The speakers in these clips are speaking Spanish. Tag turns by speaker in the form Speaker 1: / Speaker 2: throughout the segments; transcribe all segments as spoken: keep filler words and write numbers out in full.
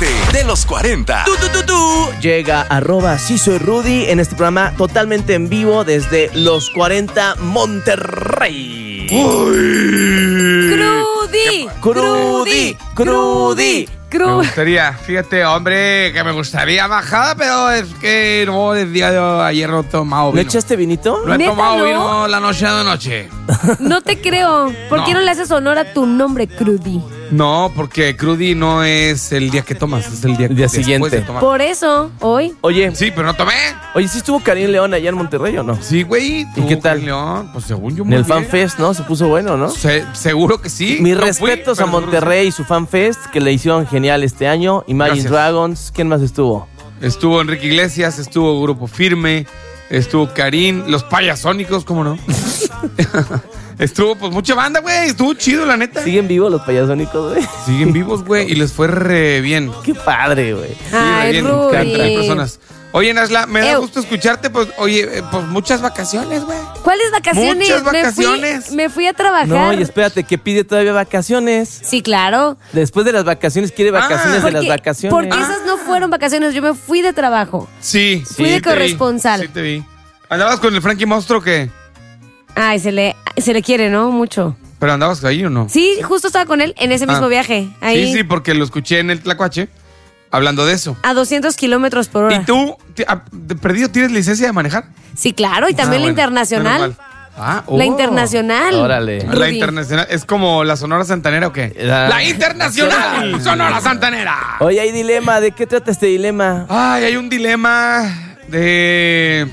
Speaker 1: Párate de los cuarenta.
Speaker 2: Tú, tú, tú, tú. Llega arroba sí soy Rudy en este programa totalmente en vivo desde los cuarenta Monterrey.
Speaker 3: Uy.
Speaker 4: Crudy.
Speaker 2: Crudy. Crudy.
Speaker 3: Me gustaría, fíjate, hombre, que me gustaría bajada, pero es que no, el día de ayer no he tomado vino.
Speaker 2: ¿Le echaste vinito?
Speaker 3: No he
Speaker 4: ¿Neta
Speaker 3: tomado
Speaker 4: no?
Speaker 3: vino la noche de noche.
Speaker 4: No te creo. ¿Por
Speaker 3: No.
Speaker 4: qué no le haces honor a tu nombre, Crudy?
Speaker 3: No, porque Crudy no es el día que tomas, es el día,
Speaker 2: El día
Speaker 3: después
Speaker 2: siguiente.
Speaker 3: de tomar.
Speaker 4: Por eso, hoy.
Speaker 2: Oye,
Speaker 3: Sí, pero no tomé.
Speaker 2: oye, ¿sí estuvo Karim León allá en Monterrey o no?
Speaker 3: Sí, güey.
Speaker 2: ¿Y
Speaker 3: tú,
Speaker 2: qué tal?
Speaker 3: León, pues según yo
Speaker 2: En
Speaker 3: muy
Speaker 2: el
Speaker 3: bien.
Speaker 2: FanFest, ¿no? Se puso bueno, ¿no?
Speaker 3: Se- seguro que sí.
Speaker 2: Mis
Speaker 3: No fui,
Speaker 2: respetos
Speaker 3: pero
Speaker 2: a
Speaker 3: seguro
Speaker 2: Monterrey y su FanFest, que le hicieron genial este año. Imagine
Speaker 3: Gracias.
Speaker 2: Dragons, ¿quién más estuvo?
Speaker 3: que sí. Estuvo Enrique Iglesias, estuvo Grupo Firme, estuvo Karim, los Payasónicos, ¿cómo no? Estuvo, pues, mucha banda, güey. Estuvo chido, la neta.
Speaker 2: ¿Siguen vivos los payasónicos, güey?
Speaker 3: Siguen vivos, güey, y les fue re bien.
Speaker 2: Qué padre, güey.
Speaker 3: Sí, re
Speaker 4: Ay,
Speaker 3: bien.
Speaker 4: Rudy.
Speaker 3: Cantan personas. Oye, Nasla, me da
Speaker 4: Ew.
Speaker 3: gusto escucharte, pues, oye, eh, pues muchas vacaciones, güey.
Speaker 4: ¿Cuáles vacaciones?
Speaker 3: Muchas
Speaker 4: Me fui-
Speaker 3: vacaciones.
Speaker 4: Me fui, a trabajar.
Speaker 2: No, y espérate, que pide todavía vacaciones.
Speaker 4: Sí, claro.
Speaker 2: Después de las vacaciones, quiere vacaciones de las
Speaker 4: Porque-
Speaker 2: vacaciones.
Speaker 4: Porque esas no fueron vacaciones. Yo me fui de trabajo.
Speaker 3: Sí,
Speaker 4: Fui de
Speaker 3: te vi.
Speaker 4: corresponsal.
Speaker 3: Sí, te vi. ¿Andabas con el Frankie Monstruo qué?
Speaker 4: Ay, se le, se le quiere, ¿no? Mucho.
Speaker 3: ¿Pero andabas ahí o no?
Speaker 4: Sí, justo estaba con él en ese mismo
Speaker 3: Ah.
Speaker 4: viaje. Ahí.
Speaker 3: Sí, sí, porque lo escuché en el Tlacuache hablando de eso.
Speaker 4: A doscientos kilómetros por hora.
Speaker 3: ¿Y tú, ti- a- de perdido, tienes licencia de manejar?
Speaker 4: Sí, claro. Y también
Speaker 3: Ah,
Speaker 4: la
Speaker 3: bueno,
Speaker 4: internacional.
Speaker 3: menos mal. Ah,
Speaker 4: La
Speaker 3: oh.
Speaker 4: internacional.
Speaker 2: Órale.
Speaker 3: La
Speaker 4: Rudy.
Speaker 3: internacional. ¿Es como la Sonora Santanera o qué?
Speaker 2: La-
Speaker 3: La internacional Sonora Santanera.
Speaker 2: Oye, hay dilema. ¿De qué trata este dilema?
Speaker 3: Ay, hay un dilema de...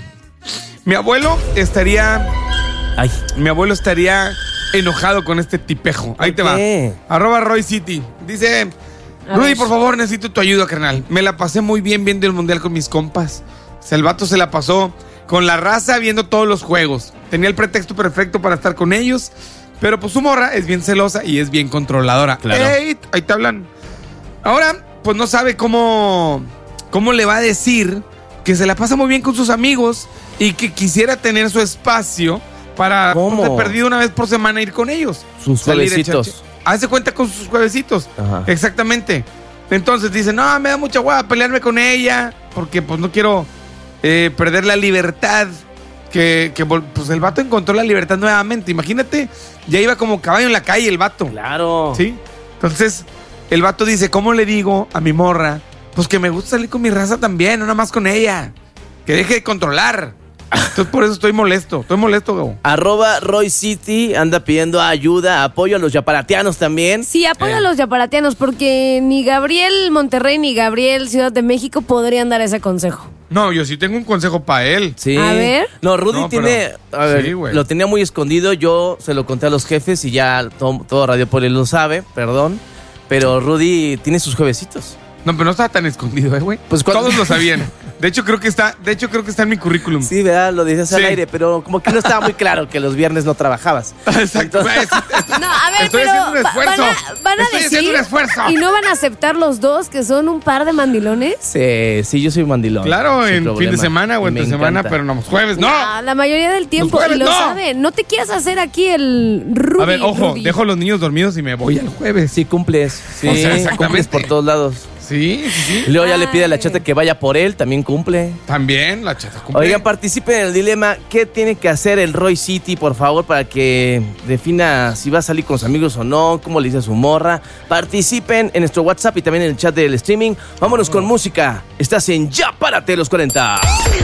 Speaker 3: Mi abuelo estaría...
Speaker 2: Ay,
Speaker 3: Mi abuelo estaría enojado con este tipejo. Ahí te va.
Speaker 2: qué?
Speaker 3: Arroba Roy City. Dice...
Speaker 4: A
Speaker 3: Rudy,
Speaker 4: ver.
Speaker 3: por favor, necesito tu ayuda, carnal. Me la pasé muy bien viendo el Mundial con mis compas. O sea, el vato se la pasó con la raza viendo todos los juegos. Tenía el pretexto perfecto para estar con ellos. Pero pues su morra es bien celosa y es bien controladora.
Speaker 2: Claro.
Speaker 3: Ey, ahí te hablan. Ahora, pues no sabe cómo, cómo le va a decir que se la pasa muy bien con sus amigos y que quisiera tener su espacio para
Speaker 2: ¿Cómo?
Speaker 3: pues, de perdido una vez por semana ir con ellos.
Speaker 2: Sus
Speaker 3: Salir a
Speaker 2: juevesitos.
Speaker 3: echar- Hace cuenta con sus juevesitos.
Speaker 2: Ajá.
Speaker 3: Exactamente. Entonces dice, no, me da mucha hueva pelearme con ella porque pues no quiero eh, perder la libertad. Que, que vol- pues el vato encontró la libertad nuevamente. Imagínate, ya iba como caballo en la calle el vato.
Speaker 2: Claro.
Speaker 3: ¿Sí? Entonces, el vato dice, ¿cómo le digo a mi morra? Pues que me gusta salir con mi raza también, no nada más con ella. Que deje de controlar. Entonces por eso estoy molesto. Estoy molesto, Gabo.
Speaker 2: Arroba Roy City anda pidiendo ayuda, apoyo a los yaparatianos también.
Speaker 4: Sí, apoyo
Speaker 3: Eh.
Speaker 4: a los yaparatianos porque ni Gabriel Monterrey ni Gabriel Ciudad de México podrían dar ese consejo.
Speaker 3: No, yo sí tengo un consejo para él.
Speaker 2: Sí.
Speaker 4: A ver.
Speaker 2: No, Rudy
Speaker 3: No,
Speaker 2: tiene.
Speaker 3: pero-
Speaker 2: A ver,
Speaker 3: sí, güey.
Speaker 2: lo tenía muy escondido. Yo se lo conté a los jefes y ya todo, todo Radio Poli lo sabe, perdón. Pero Rudy tiene sus juevesitos.
Speaker 3: No, pero no estaba tan escondido, ¿eh, güey?
Speaker 2: Pues, ¿cuándo?
Speaker 3: Todos lo sabían. De hecho, creo que está, de hecho, creo que está en mi currículum.
Speaker 2: Sí, ¿verdad? Lo dices al
Speaker 3: Sí.
Speaker 2: aire, pero como que no estaba muy claro que los viernes no trabajabas.
Speaker 3: Exacto. Güey, es- es-
Speaker 4: No, a ver,
Speaker 3: Estoy
Speaker 4: pero
Speaker 3: haciendo un
Speaker 4: va-
Speaker 3: esfuerzo.
Speaker 4: van a, van a
Speaker 3: Estoy
Speaker 4: decir
Speaker 3: haciendo un esfuerzo.
Speaker 4: y no van a aceptar los dos que son un par de mandilones.
Speaker 2: Sí, sí, yo soy mandilón.
Speaker 3: Claro,
Speaker 2: sin
Speaker 3: en fin
Speaker 2: problema.
Speaker 3: de semana o
Speaker 2: Y
Speaker 3: entre
Speaker 2: me
Speaker 3: semana,
Speaker 2: encanta.
Speaker 3: pero no los jueves, no.
Speaker 4: Ah, la mayoría del tiempo
Speaker 3: Los jueves,
Speaker 4: y lo
Speaker 3: no.
Speaker 4: saben. No te quieras hacer aquí el Rudy.
Speaker 3: A ver, ojo,
Speaker 4: Rudy.
Speaker 3: dejo a los niños dormidos y me voy al jueves.
Speaker 2: Sí, cumples. Sí,
Speaker 3: O sea, exactamente.
Speaker 2: cumples por todos lados.
Speaker 3: Sí, sí, sí.
Speaker 2: Y luego ya le pide a la
Speaker 4: Ay.
Speaker 2: chata que vaya por él, también cumple.
Speaker 3: También la chata cumple.
Speaker 2: Oigan, participen en el dilema. ¿Qué tiene que hacer el Roy City, por favor, para que defina si va a salir con sus amigos o no? ¿Cómo le dice a su morra? Participen en nuestro WhatsApp y también en el chat del streaming. Vámonos con música. Estás en Ya Párate los cuarenta.